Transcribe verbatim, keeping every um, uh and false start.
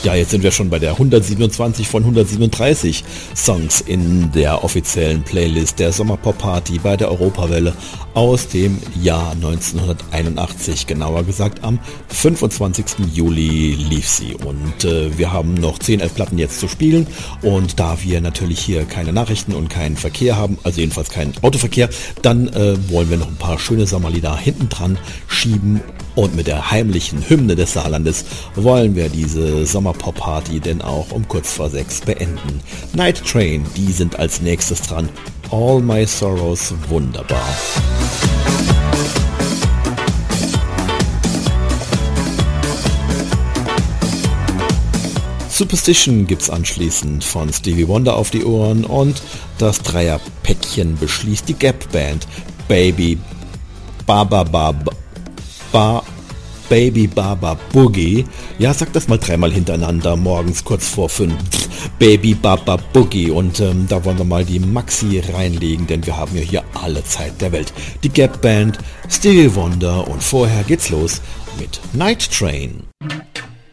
Ja, jetzt sind wir schon bei der hundertsiebenundzwanzig von hundertsiebenunddreißig Songs in der offiziellen Playlist der Sommerpop-Party bei der Europawelle aus dem Jahr neunzehnhunderteinundachtzig. Genauer gesagt am fünfundzwanzigsten Juli lief sie. Und äh, wir haben noch zehn, elf Platten jetzt zu spielen. Und da wir natürlich hier keine Nachrichten und keinen Verkehr haben, also jedenfalls keinen Autoverkehr, dann äh, wollen wir noch ein paar schöne Sommerlieder hinten dran schieben. Und mit der heimlichen Hymne des Saarlandes wollen wir diese Sommerpop-Party denn auch um kurz vor sechs beenden. Night Train, die sind als nächstes dran. All My Sorrows, wunderbar. Superstition gibt's anschließend von Stevie Wonder auf die Ohren und das Dreierpäckchen beschließt die Gap Band. Baby Baba Baba Ba, Baby Baba Boogie. Ja, sag das mal dreimal hintereinander, morgens kurz vor fünf. Baby Baba Boogie. Und ähm, da wollen wir mal die Maxi reinlegen, denn wir haben ja hier alle Zeit der Welt. Die Gap Band, Stevie Wonder und vorher geht's los mit Night Train.